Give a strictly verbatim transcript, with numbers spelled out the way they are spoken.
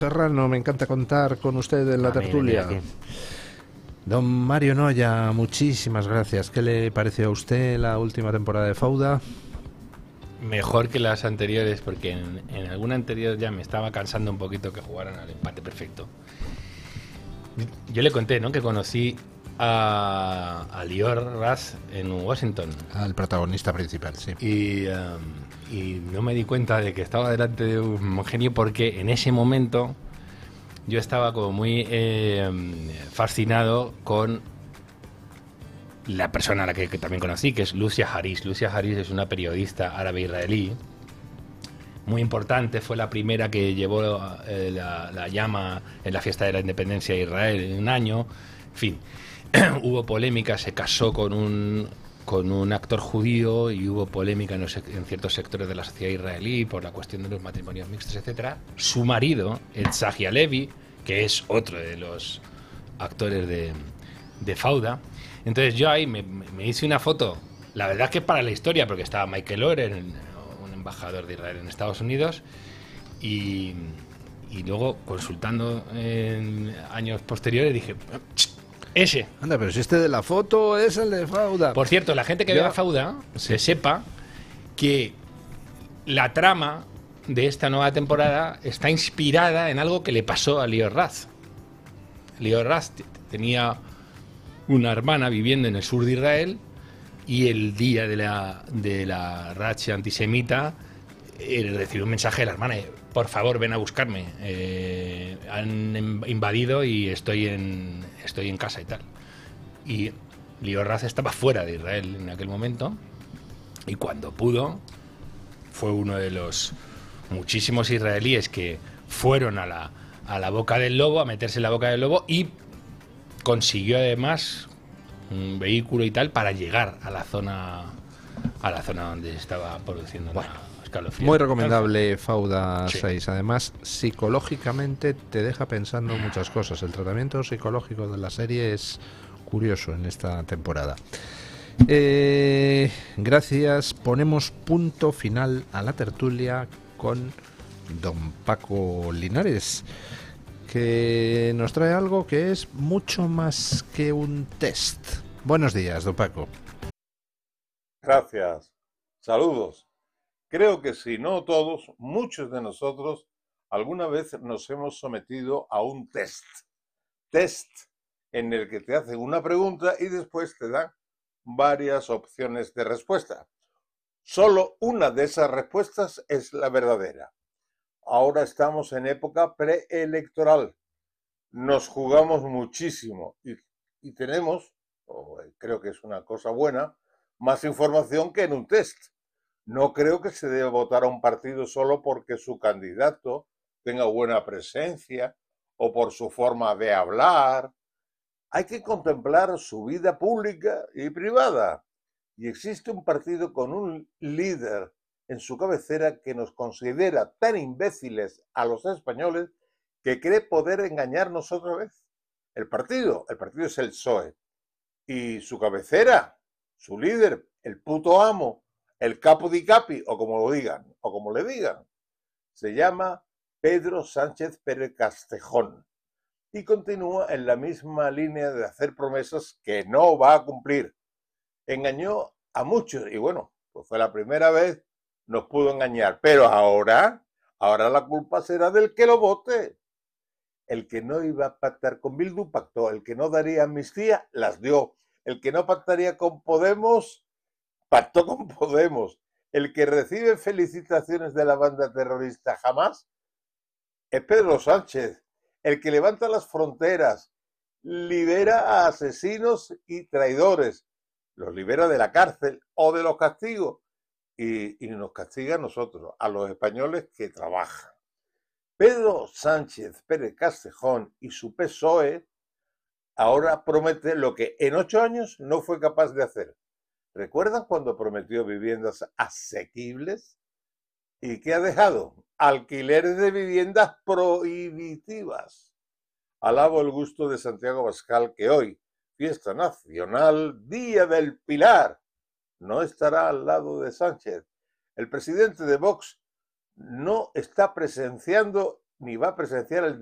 Serrano, me encanta contar con usted en la Ah, mire, mira tertulia. aquí. Don Mario Noya, muchísimas gracias. ¿Qué le pareció a usted la última temporada de Fauda? Mejor que las anteriores, porque en, en alguna anterior ya me estaba cansando un poquito que jugaran al empate perfecto. Yo le conté, ¿no?, que conocí a, a Lior Raz en Washington. Al protagonista principal, sí. Y, um, y no me di cuenta de que estaba delante de un genio, porque en ese momento yo estaba como muy eh, fascinado con la persona a la que, que también conocí, que es Lucia Haris. Lucia Haris es una periodista árabe-israelí muy importante. Fue la primera que llevó eh, la, la llama en la fiesta de la independencia de Israel en un año. En fin, hubo polémica, se casó con un, con un actor judío y hubo polémica en, los, en ciertos sectores de la sociedad israelí por la cuestión de los matrimonios mixtos, etcétera. Su marido, el Tzachi Halevi, que es otro de los actores de, de Fauda. Entonces yo ahí me, me hice una foto, la verdad es que para la historia, porque estaba Michael Oren, un embajador de Israel en Estados Unidos, y, y luego consultando en años posteriores dije, ese. Anda, pero si este de la foto es el de Fauda. Por cierto, la gente que Yo... vea Fauda, sí. que sepa que la trama de esta nueva temporada está inspirada en algo que le pasó a Lior Raz. Lior Raz tenía una hermana viviendo en el sur de Israel, y el día de la, de la racha antisemita eh, recibió un mensaje de la hermana: por favor, ven a buscarme, eh, han invadido y estoy en, estoy en casa y tal. Y Lior Raz estaba fuera de Israel en aquel momento, y cuando pudo fue uno de los muchísimos israelíes que fueron a la, a la boca del lobo, a meterse en la boca del lobo, y consiguió además un vehículo y tal para llegar a la zona a la zona donde estaba produciendo bueno, la escalofrío. Muy recomendable Fauda sí. seis. Además, psicológicamente te deja pensando muchas cosas. El tratamiento psicológico de la serie es curioso en esta temporada. Eh, gracias. Ponemos punto final a la tertulia con don Paco Linares, que nos trae algo que es mucho más que un test. Buenos días, don Paco. Gracias. Saludos. Creo que si no todos, muchos de nosotros alguna vez nos hemos sometido a un test. Test en el que te hacen una pregunta y después te dan varias opciones de respuesta. Solo una de esas respuestas es la verdadera. Ahora estamos en época preelectoral. Nos jugamos muchísimo y, y tenemos, oh, creo que es una cosa buena, más información que en un test. No creo que se deba votar a un partido solo porque su candidato tenga buena presencia o por su forma de hablar. Hay que contemplar su vida pública y privada. Y existe un partido con un líder en su cabecera que nos considera tan imbéciles a los españoles que cree poder engañarnos otra vez. El partido, el partido es el P S O E. Y su cabecera, su líder, el puto amo, el capo di capi, o como lo digan, o como le digan, se llama Pedro Sánchez Pérez Castejón. Y continúa en la misma línea de hacer promesas que no va a cumplir. Engañó a muchos y bueno, pues fue la primera vez, nos pudo engañar. Pero ahora, ahora la culpa será del que lo vote. El que no iba a pactar con Bildu pactó, el que no daría amnistía las dio, el que no pactaría con Podemos pactó con Podemos, el que recibe felicitaciones de la banda terrorista jamás es Pedro Sánchez, el que levanta las fronteras, libera a asesinos y traidores, los libera de la cárcel o de los castigos y, y nos castiga a nosotros, a los españoles que trabajan. Pedro Sánchez Pérez Castejón y su P S O E ahora promete lo que en ocho años no fue capaz de hacer. ¿Recuerdan cuando prometió viviendas asequibles? ¿Y qué ha dejado? Alquileres de viviendas prohibitivas. Alabo el gusto de Santiago Abascal que hoy, fiesta nacional, Día del Pilar, no estará al lado de Sánchez. El presidente de Vox no está presenciando ni va a presenciar el